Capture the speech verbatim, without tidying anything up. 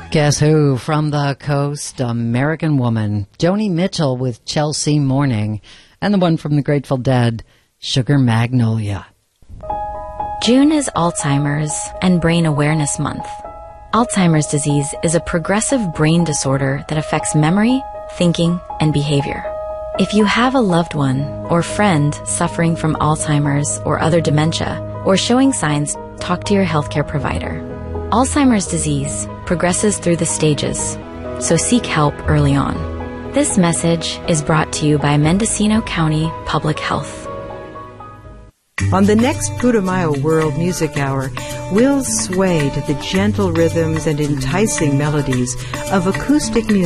Guess who? From the coast, American Woman. Joni Mitchell with Chelsea Morning. And the one from the Grateful Dead, Sugar Magnolia. June is Alzheimer's and Brain Awareness Month. Alzheimer's disease is a progressive brain disorder that affects memory, thinking, and behavior. If you have a loved one or friend suffering from Alzheimer's or other dementia or showing signs, talk to your healthcare provider. Alzheimer's disease progresses through the stages, so seek help early on. This message is brought to you by Mendocino County Public Health. On the next Putumayo World Music Hour, we'll sway to the gentle rhythms and enticing melodies of acoustic music.